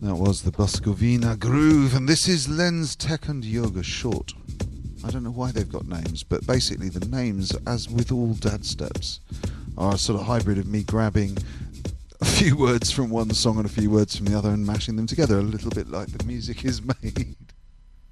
That was the Boscovina Groove, and this is Lens Tech and Yoga Short. I don't know why they've got names, but basically the names, as with all dad steps, are a sort of hybrid of me grabbing a few words from one song and a few words from the other and mashing them together, a little bit like the music is made.